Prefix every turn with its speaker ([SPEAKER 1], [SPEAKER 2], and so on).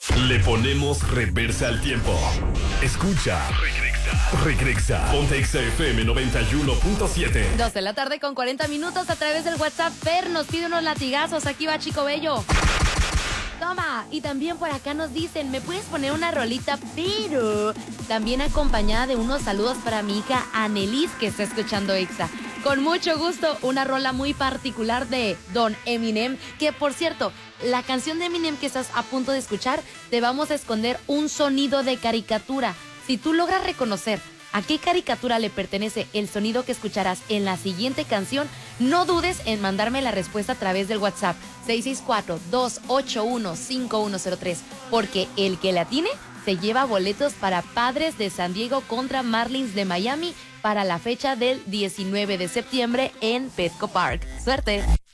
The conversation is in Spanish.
[SPEAKER 1] Le ponemos reversa al tiempo. Escucha. Regresa. Ponte Exa FM 91.7.
[SPEAKER 2] 2 de la tarde con 40 minutos a través del WhatsApp. Fer nos pide unos latigazos. Aquí va Chico Bello. Toma. Y también por acá nos dicen, ¿me puedes poner una rolita? Pero también acompañada de unos saludos para mi hija Anelis, que está escuchando Exa. Con mucho gusto, una rola muy particular de Don Eminem, que por cierto, la canción de Eminem que estás a punto de escuchar, te vamos a esconder un sonido de caricatura. Si tú logras reconocer a qué caricatura le pertenece el sonido que escucharás en la siguiente canción, no dudes en mandarme la respuesta a través del WhatsApp 664-281-5103, porque el que la atine se lleva boletos para Padres de San Diego contra Marlins de Miami para la fecha del 19 de septiembre en Petco Park. ¡Suerte!